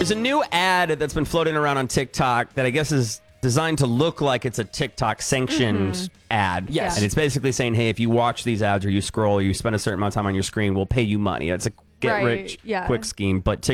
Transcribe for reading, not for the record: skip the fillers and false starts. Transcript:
There's a new ad that's been floating around on TikTok that I guess is designed to look like it's a TikTok sanctioned ad. Yes. And it's basically saying, hey, if you watch these ads or you scroll or you spend a certain amount of time on your screen, we'll pay you money. It's a get rich quick scheme. But